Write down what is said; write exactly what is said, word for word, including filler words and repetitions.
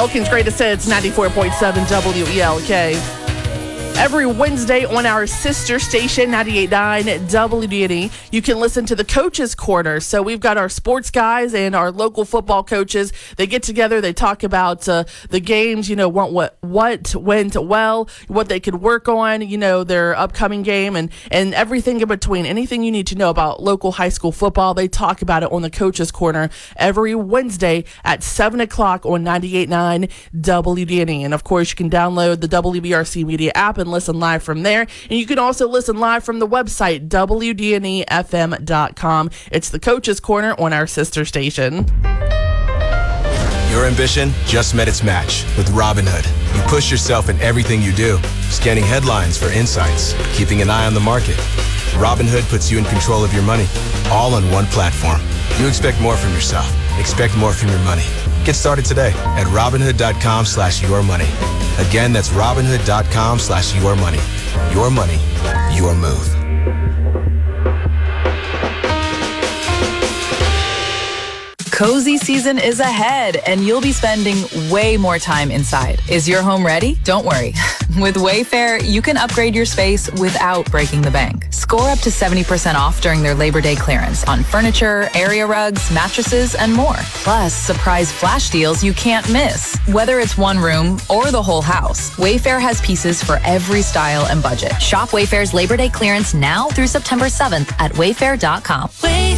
Elkins Greatest Hits, ninety-four point seven W E L K. Every Wednesday on our sister station, ninety-eight point nine W D N E, you can listen to the Coaches Corner. So we've got our sports guys and our local football coaches. They get together, they talk about uh, the games, you know, what, what what went well, what they could work on, you know, their upcoming game, and, and everything in between. Anything you need to know about local high school football, they talk about it on the Coaches Corner every Wednesday at seven o'clock on ninety-eight point nine W D N E. And, of course, you can download the W B R C Media app and listen live from there. And you can also listen live from the website, W D N E F M dot com. It's the Coaches Corner on our sister station. Your ambition just met its match with Robinhood. You push yourself in everything you do, scanning headlines for insights, keeping an eye on the market. Robinhood puts you in control of your money, all on one platform. You expect more from yourself. Expect more from your money. Get started today at Robinhood.com slash your money. Again, that's Robinhood.com slash your money. Your money, your move. Cozy season is ahead, and you'll be spending way more time inside. Is your home ready? Don't worry. With Wayfair, you can upgrade your space without breaking the bank. Score up to seventy percent off during their Labor Day clearance on furniture, area rugs, mattresses, and more. Plus, surprise flash deals you can't miss. Whether it's one room or the whole house, Wayfair has pieces for every style and budget. Shop Wayfair's Labor Day clearance now through September seventh at wayfair dot com.